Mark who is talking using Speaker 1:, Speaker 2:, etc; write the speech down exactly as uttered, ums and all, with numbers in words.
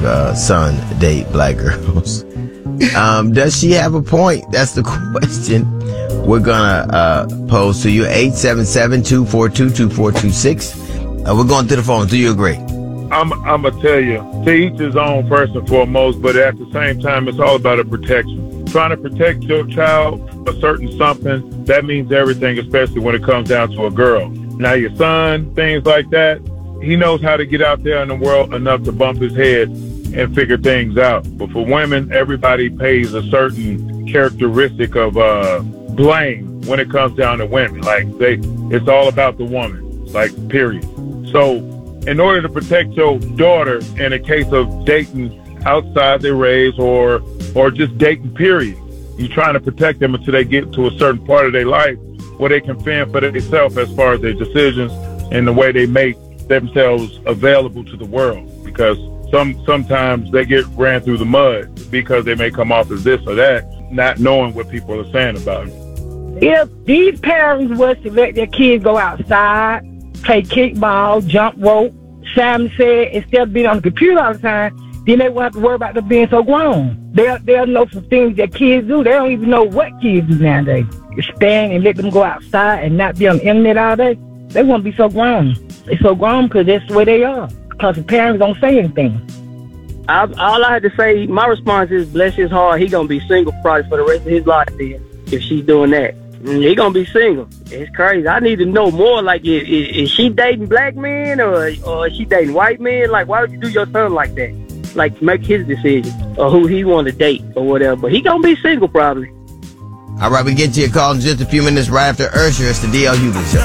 Speaker 1: uh, son date black girls. Um, does she have a point? That's the question we're gonna uh, pose to you. eight seven seven, two four two, two four two six. Uh, we're going through the phone. Do you agree?
Speaker 2: I'm, I'm going to tell you, to each his own first and foremost, but at the same time, it's all about a protection. Trying to protect your child from a certain something, that means everything, especially when it comes down to a girl. Now, your son, things like that, he knows how to get out there in the world enough to bump his head and figure things out. But for women, everybody pays a certain characteristic of uh, blame when it comes down to women. Like, they, it's all about the woman, like, period. So, in order to protect your daughter in a case of dating outside their race or or just dating, period, you're trying to protect them until they get to a certain part of their life where they can fend for themselves as far as their decisions and the way they make themselves available to the world. Because some sometimes they get ran through the mud because they may come off as this or that, not knowing what people are saying about it.
Speaker 3: If these parents was to let their kids go outside, play kickball, jump rope, Simon said, instead of being on the computer all the time, then they won't have to worry about them being so grown. They'll, they'll know some things that kids do. They don't even know what kids do nowadays. Stand and let them go outside and not be on the internet all day. They won't be so grown. They're so grown because that's the way they are. Because the parents don't say anything.
Speaker 4: I, all I had to say, my response is, bless his heart, he going to be single probably for the rest of his life then, if she's doing that. He gonna be single. It's crazy. I need to know more. Like, is, is she dating black men or or is she dating white men? Like, why would you do your son like that? Like, make his decision or who he want to date or whatever. But he gonna be single probably.
Speaker 1: All right, we get to your call in just a few minutes right after Usher. It's the D L Hughley Show.